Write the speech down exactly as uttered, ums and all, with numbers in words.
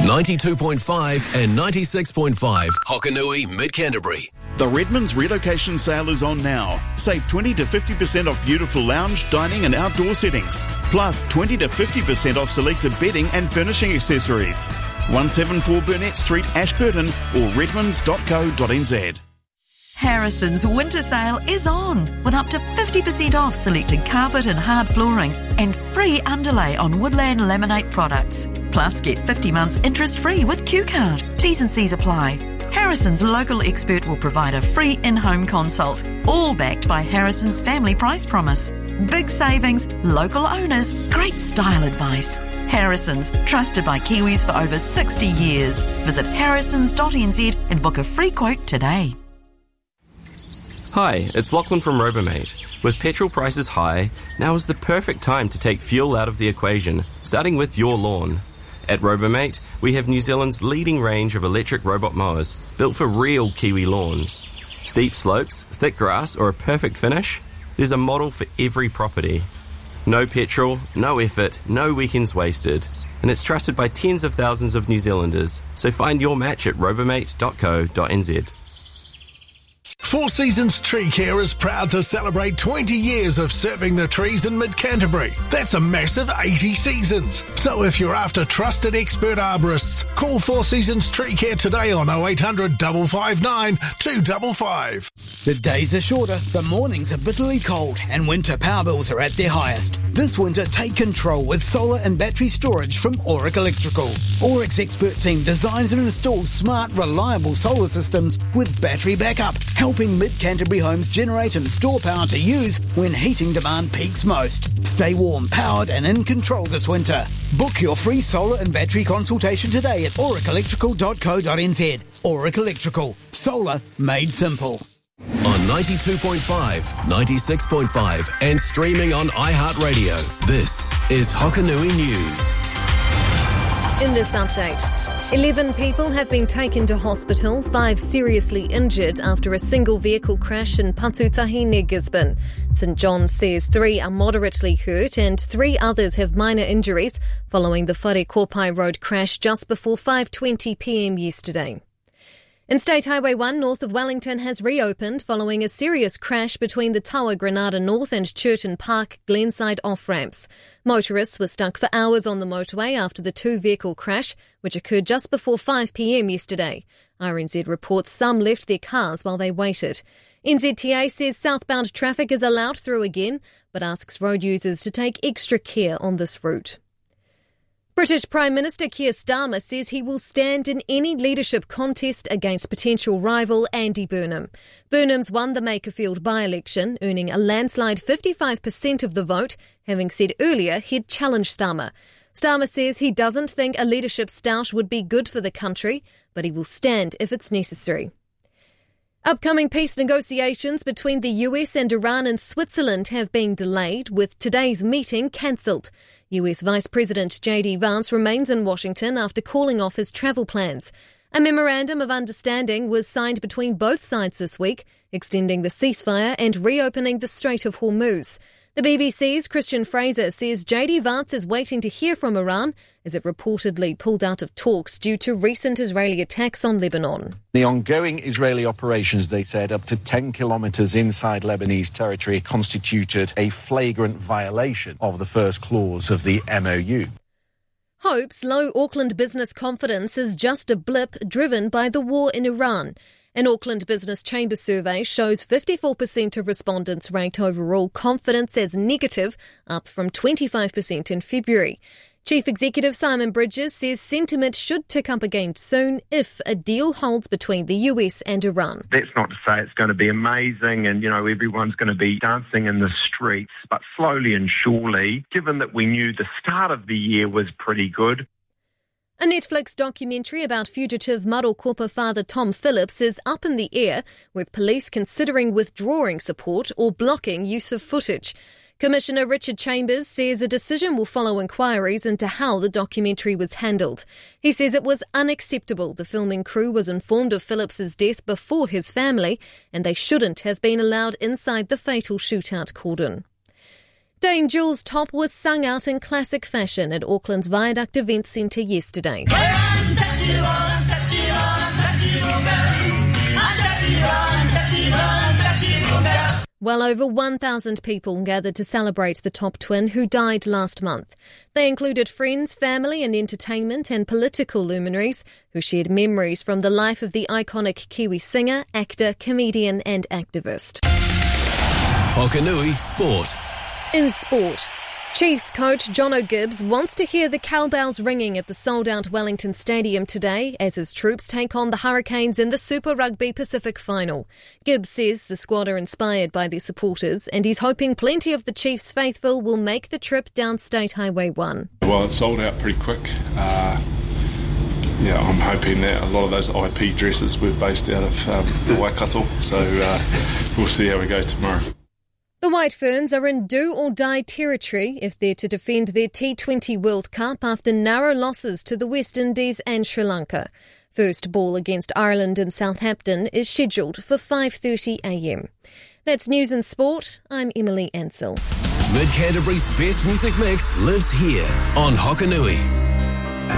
ninety-two point five and ninety-six point five Hokanui Mid-Canterbury. The Redmonds relocation sale is on now. Save twenty to fifty percent off beautiful lounge, dining and outdoor settings. Plus twenty to fifty percent off selected bedding and furnishing accessories. one seventy-four Burnett Street, Ashburton or redmonds dot co dot n z. Harrison's winter sale is on with up to fifty percent off selected carpet and hard flooring and free underlay on Woodland Laminate products. Plus get fifty months interest free with Q Card. T's and C's apply. Harrison's local expert will provide a free in-home consult, all backed by Harrison's family price promise. Big savings, local owners, great style advice. Harrison's, trusted by Kiwis for over sixty years. Visit harrisons dot n z and book a free quote today. Hi, it's Lachlan from Robomate. With petrol prices high, now is the perfect time to take fuel out of the equation, starting with your lawn. At Robomate, we have New Zealand's leading range of electric robot mowers, built for real Kiwi lawns. Steep slopes, thick grass, or a perfect finish? There's a model for every property. No petrol, no effort, no weekends wasted. And it's trusted by tens of thousands of New Zealanders. So find your match at robomate dot co dot n z. Four Seasons Tree Care is proud to celebrate twenty years of serving the trees in Mid-Canterbury. That's a massive eighty seasons. So if you're after trusted expert arborists, call Four Seasons Tree Care today on oh eight hundred, five five nine, two five five. The days are shorter, the mornings are bitterly cold, and winter power bills are at their highest. This winter, take control with solar and battery storage from Auric Electrical. Auric's expert team designs and installs smart, reliable solar systems with battery backup, helping Mid-Canterbury homes generate and store power to use when heating demand peaks most. Stay warm, powered and in control this winter. Book your free solar and battery consultation today at auric electrical dot co dot n z. Auric Electrical. Solar made simple. On ninety-two point five, ninety-six point five and streaming on iHeartRadio. This is Hokanui News. In this update, eleven people have been taken to hospital, five seriously injured after a single vehicle crash in Patutahi near Gisborne. St John's says three are moderately hurt and three others have minor injuries following the Whare Kopai Road crash just before five twenty p m yesterday. Interstate Highway one north of Wellington has reopened following a serious crash between the Tawa Granada North and Churton Park Glenside off-ramps. Motorists were stuck for hours on the motorway after the two-vehicle crash, which occurred just before five p m yesterday. R N Z reports some left their cars while they waited. N Z T A says southbound traffic is allowed through again, but asks road users to take extra care on this route. British Prime Minister Keir Starmer says he will stand in any leadership contest against potential rival Andy Burnham. Burnham's won the Makerfield by-election, earning a landslide fifty-five percent of the vote, having said earlier he'd challenge Starmer. Starmer says he doesn't think a leadership stoush would be good for the country, but he will stand if it's necessary. Upcoming peace negotiations between the U S and Iran and Switzerland have been delayed, with today's meeting cancelled. U S Vice President J D Vance remains in Washington after calling off his travel plans. A memorandum of understanding was signed between both sides this week, extending the ceasefire and reopening the Strait of Hormuz. The B B C's Christian Fraser says J D Vance is waiting to hear from Iran as it reportedly pulled out of talks due to recent Israeli attacks on Lebanon. The ongoing Israeli operations, they said, up to ten kilometres inside Lebanese territory constituted a flagrant violation of the first clause of the M O U. Hopes low Auckland business confidence is just a blip driven by the war in Iran. An Auckland Business Chamber survey shows fifty-four percent of respondents rate overall confidence as negative, up from twenty-five percent in February. Chief Executive Simon Bridges says sentiment should tick up again soon if a deal holds between the U S and Iran. That's not to say it's going to be amazing and, you know, everyone's going to be dancing in the streets, but slowly and surely, given that we knew the start of the year was pretty good. A Netflix documentary about fugitive Marokopa father Tom Phillips is up in the air, with police considering withdrawing support or blocking use of footage. Commissioner Richard Chambers says a decision will follow inquiries into how the documentary was handled. He says it was unacceptable the filming crew was informed of Phillips's death before his family, and they shouldn't have been allowed inside the fatal shootout cordon. Dame Jules Top was sung out in classic fashion at Auckland's Viaduct Event Centre yesterday. Well over one thousand people gathered to celebrate the Top twin who died last month. They included friends, family and entertainment and political luminaries who shared memories from the life of the iconic Kiwi singer, actor, comedian and activist. Hokanui Sport. In sport, Chiefs coach Jono Gibbs wants to hear the cowbells ringing at the sold-out Wellington Stadium today as his troops take on the Hurricanes in the Super Rugby Pacific Final. Gibbs says the squad are inspired by their supporters and he's hoping plenty of the Chiefs faithful will make the trip down State Highway one. Well, it sold out pretty quick. Uh, yeah, I'm hoping that a lot of those I P dresses were based out of um, the Waikato, so uh, we'll see how we go tomorrow. The White Ferns are in do-or-die territory if they're to defend their T twenty World Cup after narrow losses to the West Indies and Sri Lanka. First ball against Ireland in Southampton is scheduled for five thirty a m. That's news and sport. I'm Emily Ansell. Mid Canterbury's best music mix lives here on Hokanui.